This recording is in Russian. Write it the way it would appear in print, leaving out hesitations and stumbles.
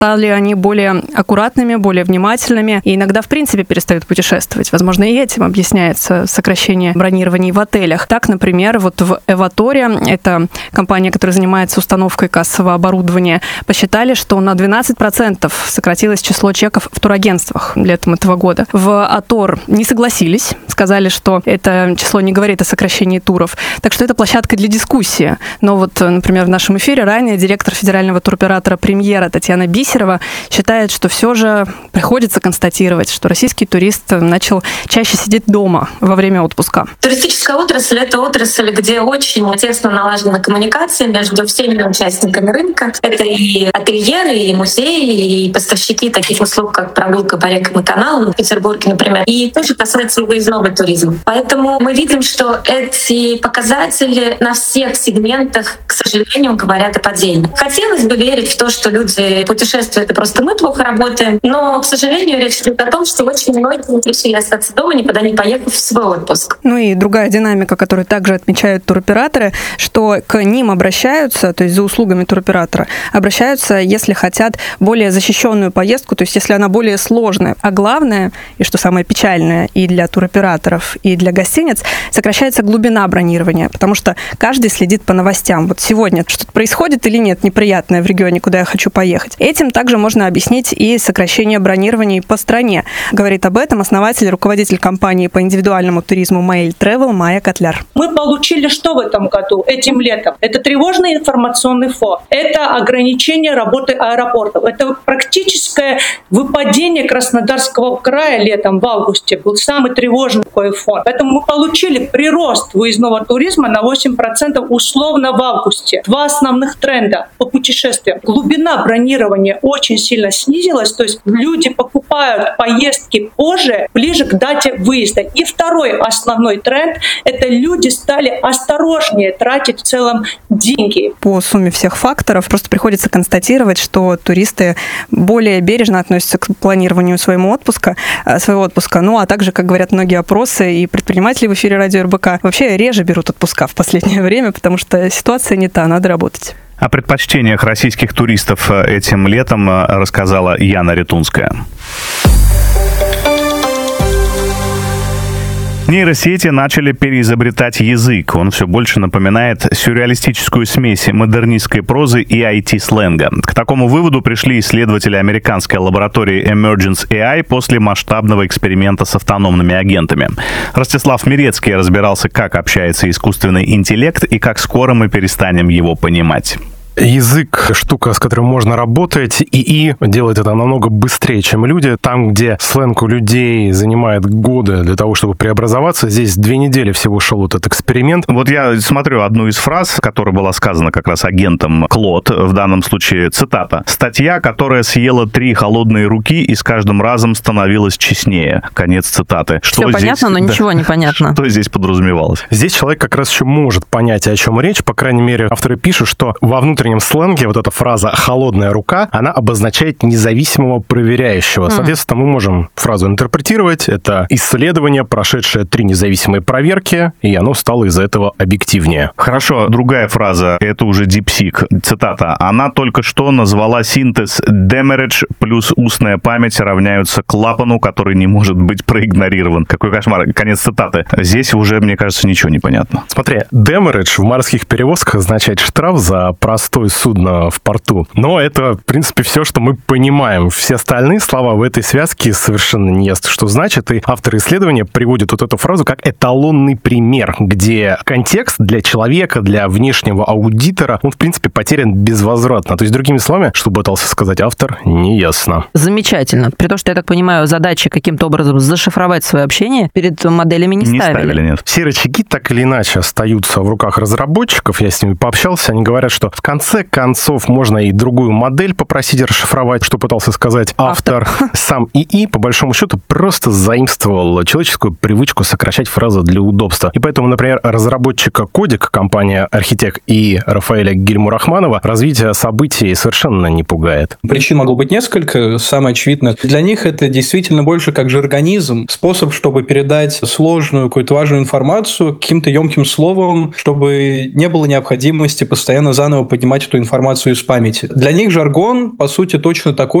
Стали они более аккуратными, более внимательными и иногда, в принципе, перестают путешествовать. Возможно, и этим объясняется сокращение бронирований в отелях. Так, например, вот в Эваторе, это компания, которая занимается установкой кассового оборудования, посчитали, что на 12% сократилось число чеков в турагентствах летом этого года. В Атор не согласились, сказали, что это число не говорит о сокращении туров. Так что это площадка для дискуссии. Но вот, например, в нашем эфире ранее директор федерального туроператора «Премьера» Татьяна Бисерова считает, что все же приходится констатировать, что российский турист начал чаще сидеть дома во время отпуска. Туристическая отрасль — это отрасль, где очень тесно налажена коммуникация между всеми участниками рынка. Это и ательеры, и музеи, и поставщики таких услуг, как прогулка по рекам и каналам в Петербурге, например. И тоже касается выездного туризма. Поэтому мы видим, что эти показатели на всех сегментах, к сожалению, говорят о падении. Хотелось бы верить в то, что люди путешествуют, и просто мы плохо работаем. Но, к сожалению, речь идет о том, что очень многие решили остаться дома, никуда не поехав в свой отпуск. Ну и другая динамика, которую также отмечают туроператоры, что к ним обращаются, то есть за услугами туроператора, обращаются, если хотят более защищенную поездку, то есть если она более сложная. А главное, и что самое печальное и для туроператоров, и для гостиниц, сокращается глубина бронирования, потому что каждый следит по новостям. Вот сегодня что-то происходит или нет неприятное в регионе, куда я хочу поехать. Этим также можно объяснить и сокращение бронирований по стране. Говорит об этом основатель и руководитель компании по индивидуальному туризму Mail Travel Майя Котляр. Мы получили что в этом году, этим летом? Это тревожный информационный фон, это ограничение работы аэропортов, это практическое выпадение Краснодарского края летом в августе. Был самый тревожный такой фон. Поэтому мы получили прирост выездного туризма на 8% условно в августе. Два основных тренда по путешествиям. Глубина бронирования очень сильно снизилась, то есть люди покупают поездки позже, ближе к дате выезда. И второй основной тренд — это люди стали осторожнее тратить в целом деньги. По сумме всех факторов просто приходится констатировать, что туристы более бережно относятся к планированию своего отпуска, ну а также, как говорят многие опросы и предприниматели в эфире радио РБК, вообще реже берут отпуска в последнее время, потому что ситуация не та, надо работать. О предпочтениях российских туристов этим летом рассказала Яна Ретунская. Нейросети начали переизобретать язык. Он все больше напоминает сюрреалистическую смесь модернистской прозы и IT-сленга. К такому выводу пришли исследователи американской лаборатории Emergence AI после масштабного эксперимента с автономными агентами. Ростислав Мирецкий разбирался, как общается искусственный интеллект и как скоро мы перестанем его понимать. Язык — штука, с которой можно работать, ИИ делает это намного быстрее, чем люди. Там, где сленг у людей занимает годы для того, чтобы преобразоваться, здесь 2 недели всего шел этот эксперимент. Вот я смотрю одну из фраз, которая была сказана как раз агентом Клод, в данном случае цитата. «Статья, которая съела 3 холодные руки и с каждым разом становилась честнее». Конец цитаты. Все понятно, но ничего не понятно. Что здесь подразумевалось? Здесь человек как раз еще может понять, о чем речь. По крайней мере, авторы пишут, что во внутреннем сленге вот эта фраза «холодная рука», она обозначает независимого проверяющего. Соответственно, мы можем фразу интерпретировать. Это исследование, прошедшее 3 независимые проверки, и оно стало из-за этого объективнее. Хорошо, другая фраза, это уже DeepSeek. Цитата. «Она только что назвала синтез Демеридж плюс устная память равняются клапану, который не может быть проигнорирован». Какой кошмар. Конец цитаты. Здесь уже, мне кажется, ничего не понятно. Смотри, Демеридж в морских перевозках означает штраф за простой судно в порту. Но это, в принципе, все, что мы понимаем. Все остальные слова в этой связке совершенно не ясно, что значит. И авторы исследования приводят вот эту фразу как эталонный пример, где контекст для человека, для внешнего аудитора, он, в принципе, потерян безвозвратно. То есть, другими словами, что пытался сказать автор, не ясно. Замечательно. При том, что, я так понимаю, задачи каким-то образом зашифровать свое общение перед моделями не ставили. Нет. Все рычаги так или иначе остаются в руках разработчиков. Я с ними пообщался, они говорят, что в конце концов можно и другую модель попросить расшифровать, что пытался сказать автор. Сам ИИ, по большому счету, просто заимствовал человеческую привычку сокращать фразы для удобства. И поэтому, например, разработчика Кодик, компания Архитект и Рафаэля Гильмурахманова, развитие событий совершенно не пугает. Причин могло быть несколько. Самое очевидное, для них это действительно больше как жаргонизм, способ, чтобы передать сложную, какую-то важную информацию каким-то емким словом, чтобы не было необходимости постоянно заново поднимать воспринимать эту информацию из памяти. Для них жаргон, по сути, точно такой